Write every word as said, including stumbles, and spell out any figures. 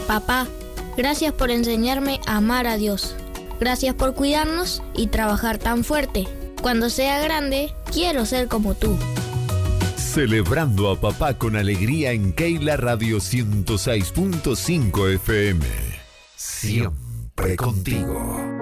Papá, gracias por enseñarme a amar a Dios. Gracias por cuidarnos y trabajar tan fuerte. Cuando sea grande, quiero ser como tú. Celebrando a papá con alegría en Keila Radio ciento seis punto cinco F M. Siempre contigo.